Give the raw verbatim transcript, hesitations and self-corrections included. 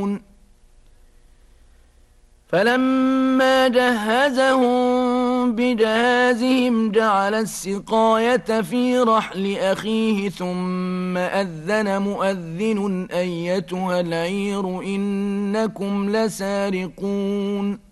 فلما جهزهم بجهازهم جعل السقاية في رحل أخيه ثم أذن مؤذن أيتها العير إنكم لسارقون